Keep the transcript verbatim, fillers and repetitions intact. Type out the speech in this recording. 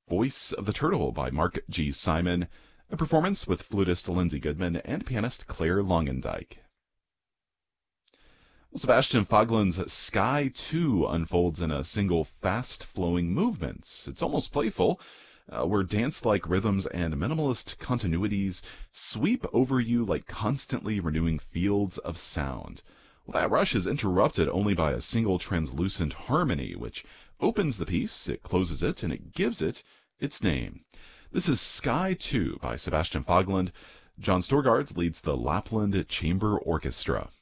Voice of the Turtle by Mark G. Simon, a performance with flutist Lindsey Goodman and pianist Claire Longendijk. Sebastian Fogland's Sky two unfolds in a single fast-flowing movement. It's almost playful, uh, where dance-like rhythms and minimalist continuities sweep over you like constantly renewing fields of sound. Well, that rush is interrupted only by a single translucent harmony, which opens the piece, it closes it, and it gives it its name. This is Sky two by Sebastian Fogland. John Storgard leads the Lapland Chamber Orchestra.